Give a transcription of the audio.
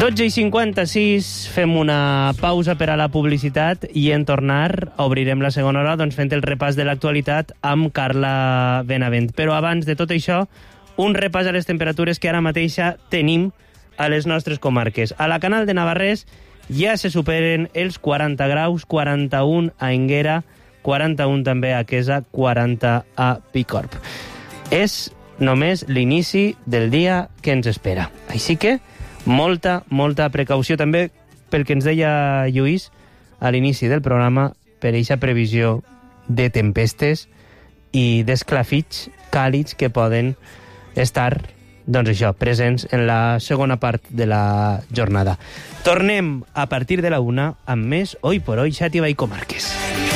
12:56, fem una pausa per a la publicitat i en tornar obrirem la segona hora fent el repàs de l'actualitat amb Carla Benavent. Però abans de tot això, un repàs a les temperatures que ara mateixa tenim a les nostres comarques. A la Canal de Navarrés ja se superen els 40 graus, 41 a Enguera, 41 també a Quesa, 40 a Picorb. És només l'inici del dia que ens espera. Així que molta precaució també pel que ens deia Lluís a l'inici del programa per aquesta previsió de tempestes i d'esclafits càlids que poden estar presents en la segona part de la jornada. Tornem a partir de la 1 amb més Hoy por Hoy Xàtiva i Comarques.